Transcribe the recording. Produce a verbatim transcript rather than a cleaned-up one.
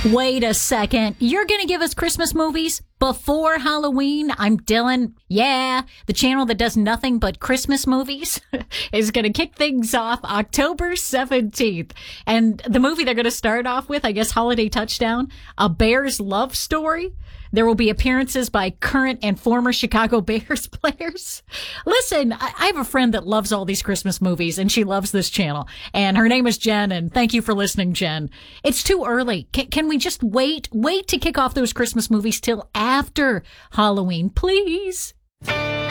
Wait a second. You're going to give us Christmas movies before Halloween? I'm Dylan. Yeah, the channel that does nothing but Christmas movies is going to kick things off October seventeenth. And the movie they're going to start off with, I guess, Holiday Touchdown, A Bears Love Story. There will be appearances by current and former Chicago Bears players. Listen, I have a friend that loves all these Christmas movies, and she loves this channel. And her name is Jen, and thank you for listening, Jen. It's too early. Can, can we just wait? Wait to kick off those Christmas movies till after Halloween, please?